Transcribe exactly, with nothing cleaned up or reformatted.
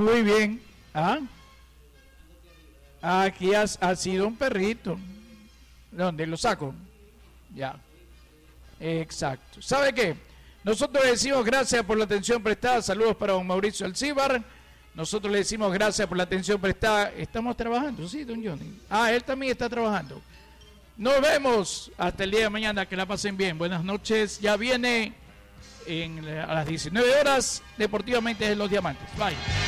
Muy bien. ¿Ah? Aquí has, ha sido un perrito. ¿Dónde lo saco? Ya. Exacto. ¿Sabe qué? Nosotros le decimos gracias por la atención prestada. Saludos para don Mauricio Alcíbar. Nosotros le decimos gracias por la atención prestada. Estamos trabajando, sí, don Johnny. Ah, él también está trabajando. Nos vemos hasta el día de mañana. Que la pasen bien. Buenas noches. Ya viene en, a las diecinueve horas, Deportivamente de los Diamantes. Bye.